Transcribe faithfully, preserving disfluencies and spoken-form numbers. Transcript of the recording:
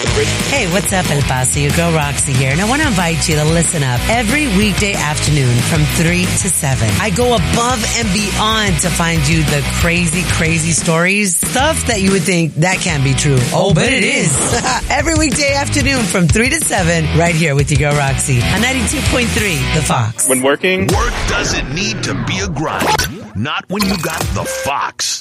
Hey, what's up, El Paso? Your girl Roxy here, and I want to invite you to listen up every weekday afternoon from three to seven. I go above and beyond to find you the crazy, crazy stories, stuff that you would think that can't be true. Oh, but it is. Every weekday afternoon from three to seven, right here with your girl Roxy on ninety-two point three, The Fox. When working, work doesn't need to be a grind. Not when you got The Fox.